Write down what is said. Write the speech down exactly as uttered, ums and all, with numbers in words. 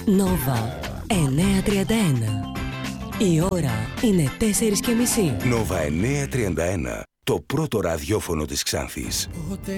Νόβα εννιακόσια τριάντα ένα. Η ώρα είναι τέσσερις και μισή. Νόβα εννιακόσια τριάντα ένα. Το πρώτο ραδιόφωνο της Ξάνθης. Ποτέ